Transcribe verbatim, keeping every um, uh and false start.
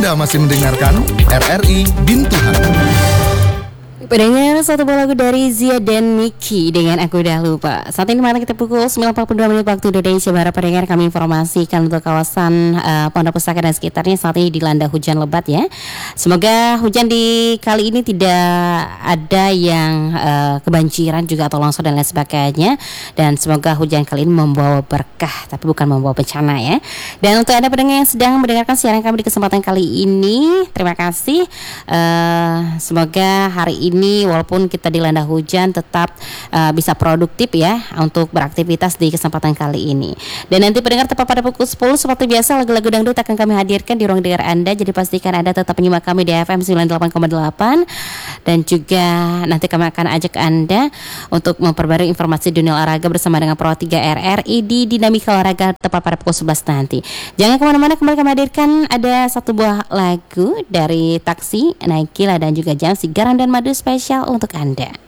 Anda masih mendengarkan R R I Bintuhan. Pendengar, satu buah lagu dari Zia dan Miki dengan Aku Dah Lupa. Saat ini mana kita pukul sembilan empat puluh dua menit waktu Indonesia Barat. Pendengar, kami informasikan untuk kawasan uh, Pondok Pusaka dan sekitarnya saat ini dilanda hujan lebat ya. Semoga hujan di kali ini tidak ada yang uh, kebanjiran juga atau longsor dan lain sebagainya. Dan semoga hujan kali ini membawa berkah tapi bukan membawa bencana ya. Dan untuk Anda pendengar yang sedang mendengarkan siaran kami di kesempatan kali ini, terima kasih. Uh, semoga hari ini Ini walaupun kita dilanda hujan tetap uh, bisa produktif ya untuk beraktivitas di kesempatan kali ini. Dan nanti pendengar tepat pada pukul sepuluh seperti biasa lagu-lagu dangdut akan kami hadirkan di ruang dengar Anda. Jadi pastikan Anda tetap menyimak kami di F M sembilan puluh delapan koma delapan. Dan juga nanti kami akan ajak Anda untuk memperbarui informasi dunia olahraga bersama dengan Pro tiga R R I di Dinamika Olahraga tepat pada pukul sebelas nanti. Jangan kemana-mana, kembali kami hadirkan ada satu buah lagu dari Taksi, Naikila dan juga Jamsi, Garam dan Madu spesial untuk Anda.